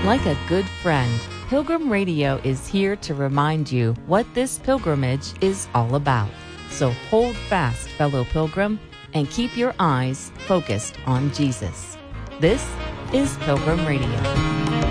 Like a good friend, Pilgrim Radio is here to remind you what this pilgrimage is all about. So hold fast, fellow pilgrim, and keep your eyes focused on Jesus. This is Pilgrim Radio.